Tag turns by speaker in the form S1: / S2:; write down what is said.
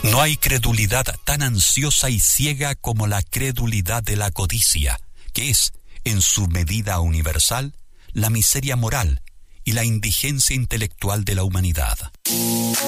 S1: No hay credulidad tan ansiosa y ciega como la credulidad de la codicia, que es, en su medida universal, la miseria moral y la indigencia intelectual de la humanidad.